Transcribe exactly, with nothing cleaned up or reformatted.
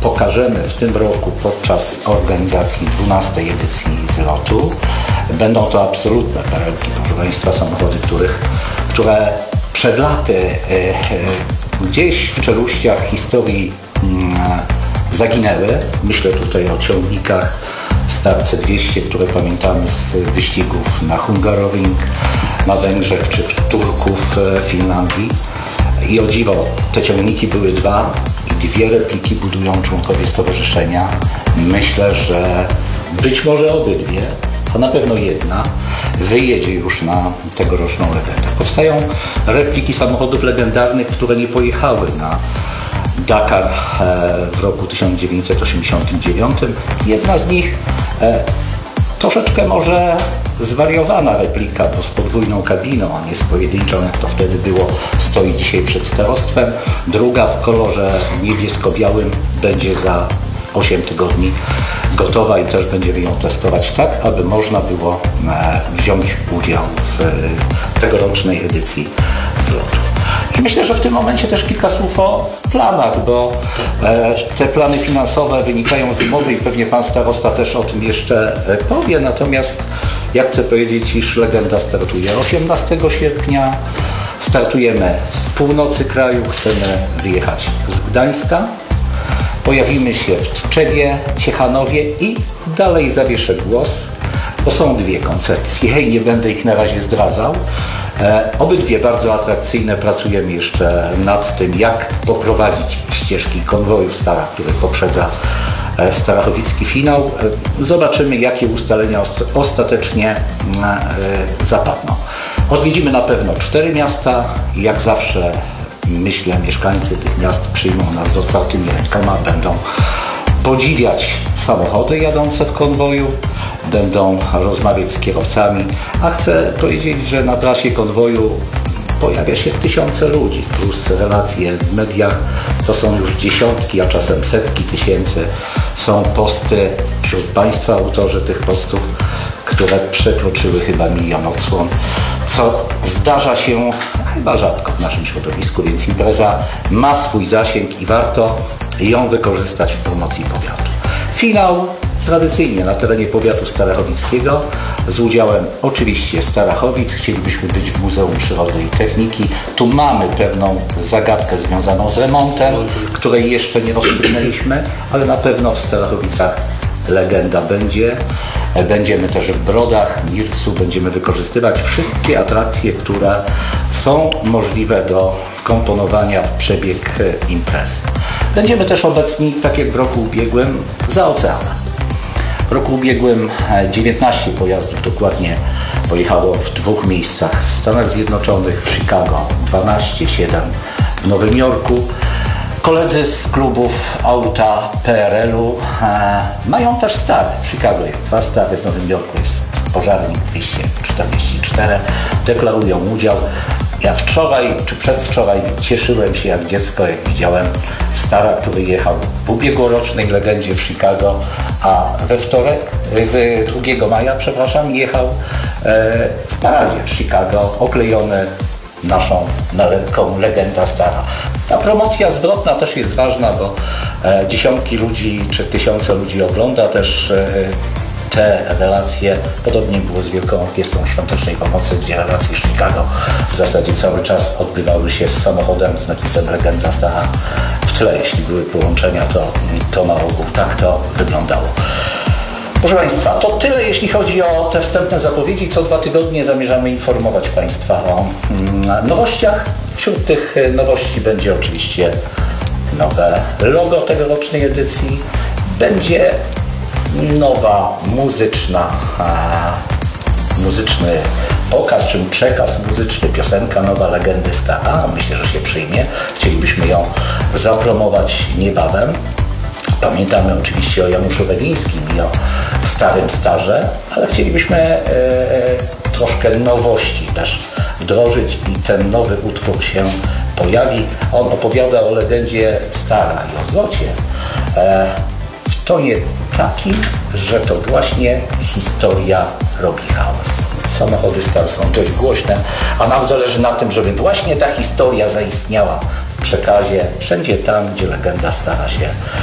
pokażemy w tym roku podczas organizacji dwunastej edycji zlotu. Będą to absolutne perełki, proszę Państwa, samochody, których, które przed laty e, e, gdzieś w czeluściach historii mm, zaginęły. Myślę tutaj o ciągnikach Starce dwieście, które pamiętamy z wyścigów na Hungaroring, na Węgrzech czy w Turku w Finlandii. I o dziwo, te ciągniki były dwa i dwie repliki budują członkowie stowarzyszenia. Myślę, że być może obydwie, a na pewno jedna, wyjedzie już na tegoroczną legendę. Powstają repliki samochodów legendarnych, które nie pojechały na Dakar w roku tysiąc dziewięćset osiemdziesiątym dziewiątym. Jedna z nich e, troszeczkę może zwariowana replika, bo z podwójną kabiną, a nie z pojedynczą, jak to wtedy było, stoi dzisiaj przed starostwem. Druga w kolorze niebiesko-białym będzie za osiem tygodni gotowa i też będziemy ją testować tak, aby można było e, wziąć udział w e, tegorocznej edycji zlotu. I myślę, że w tym momencie też kilka słów o planach, bo e, te plany finansowe wynikają z umowy i pewnie pan starosta też o tym jeszcze powie. Natomiast ja chcę powiedzieć, iż legenda startuje osiemnastego sierpnia. Startujemy z północy kraju, chcemy wyjechać z Gdańska. Pojawimy się w Tczewie, Ciechanowie i dalej zawieszę głos, bo są dwie koncepcje i nie będę ich na razie zdradzał. E, obydwie bardzo atrakcyjne, pracujemy jeszcze nad tym, jak poprowadzić ścieżki konwoju Stara, który poprzedza e, starachowicki finał. E, zobaczymy, jakie ustalenia ost- ostatecznie e, zapadną. Odwiedzimy na pewno cztery miasta i jak zawsze myślę, mieszkańcy tych miast przyjmą nas z otwartymi rękoma, będą podziwiać samochody jadące w konwoju, będą rozmawiać z kierowcami, a chcę powiedzieć, że na trasie konwoju pojawia się tysiące ludzi, plus relacje w mediach, to są już dziesiątki, a czasem setki tysięcy. Są posty wśród Państwa, autorzy tych postów, które przekroczyły chyba milion odsłon, co zdarza się chyba rzadko w naszym środowisku, więc impreza ma swój zasięg i warto ją wykorzystać w promocji powiatu. Finał tradycyjnie na terenie powiatu starachowickiego z udziałem oczywiście Starachowic. Chcielibyśmy być w Muzeum Przyrody i Techniki. Tu mamy pewną zagadkę związaną z remontem, której jeszcze nie rozstrzygnęliśmy, ale na pewno w Starachowicach legenda będzie. Będziemy też w Brodach, Mircu, będziemy wykorzystywać wszystkie atrakcje, które są możliwe do wkomponowania w przebieg imprezy. Będziemy też obecni, tak jak w roku ubiegłym, za oceanem. W roku ubiegłym dziewiętnaście pojazdów dokładnie pojechało w dwóch miejscach w Stanach Zjednoczonych, w Chicago dwanaście, siedem w Nowym Jorku. Koledzy z klubów auta P R L-u e, mają też stare. W Chicago jest dwa stare, w Nowym Jorku jest Pożarnik dwieście czterdzieści cztery. Deklarują udział. Ja wczoraj czy przedwczoraj cieszyłem się jak dziecko, jak widziałem Stara, który jechał w ubiegłorocznej legendzie w Chicago, a we wtorek, w drugiego maja, przepraszam, jechał e, w paradzie w Chicago, oklejony naszą nalepką Legenda Stara. Ta promocja zwrotna też jest ważna, bo e, dziesiątki ludzi czy tysiące ludzi ogląda też e, te relacje. Podobnie było z Wielką Orkiestrą Świątecznej Pomocy, gdzie relacje z Chicago w zasadzie cały czas odbywały się z samochodem z napisem Legenda Stara w tle. Jeśli były połączenia, to, to na ogół tak to wyglądało. Proszę Państwa, to tyle jeśli chodzi o te wstępne zapowiedzi. Co dwa tygodnie zamierzamy informować Państwa o mm, nowościach. Wśród tych nowości będzie oczywiście nowe logo tegorocznej edycji. Będzie nowa muzyczna, e, muzyczny pokaz, czym przekaz muzyczny, piosenka nowa Legendy Stara. Myślę, że się przyjmie. Chcielibyśmy ją zapromować niebawem. Pamiętamy oczywiście o Januszu Rewińskim i o Starym Starze, ale chcielibyśmy e, e, troszkę nowości też wdrożyć i ten nowy utwór się pojawi. On opowiada o legendzie Stara i o zlocie e, w tonie takim, że to właśnie historia robi chaos. Samochody Star są dość głośne, a nam zależy na tym, żeby właśnie ta historia zaistniała w przekazie wszędzie tam, gdzie legenda Stara się